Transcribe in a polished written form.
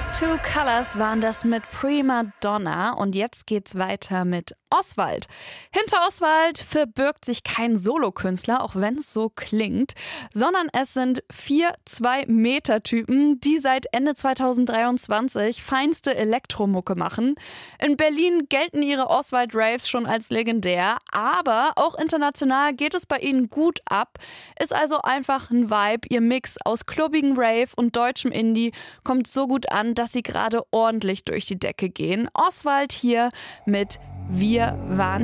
Two Colors waren das mit Prima Donna und jetzt geht's weiter mit Oswald. Hinter Oswald verbirgt sich kein Solokünstler, auch wenn es so klingt, sondern es sind 4 2-Meter-Typen, die seit Ende 2023 feinste Elektromucke machen. In Berlin gelten ihre Oswald-Raves schon als legendär, aber auch international geht es bei ihnen gut ab. Ist also einfach ein Vibe. Ihr Mix aus klubbigen Rave und deutschem Indie kommt so gut an, dass sie gerade ordentlich durch die Decke gehen. Oswald hier mit Wir waren